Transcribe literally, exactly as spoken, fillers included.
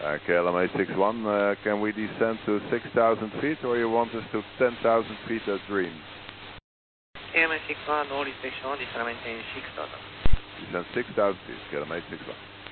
Uh, K L M eight six one, uh, can we descend to six thousand feet or you want us to ten thousand feet as green? K L M eight six one, no restriction, descend maintain six thousand. Descend six thousand feet, K L M eight six one.